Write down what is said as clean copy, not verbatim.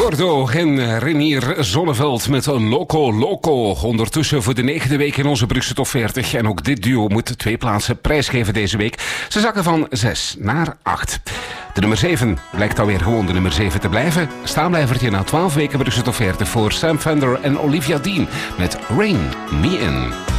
Gordo en Renier Zonneveld met Loco Loco. Ondertussen voor de 9e week in onze Brugse Top 40. En ook dit duo moet 2 plaatsen prijsgeven deze week. Ze zakken van 6 naar 8. De nummer 7 blijkt alweer gewoon de nummer 7 te blijven. Staanblijvertje na 12 weken Brugse Top 40 voor Sam Fender en Olivia Dean met Rain Me In.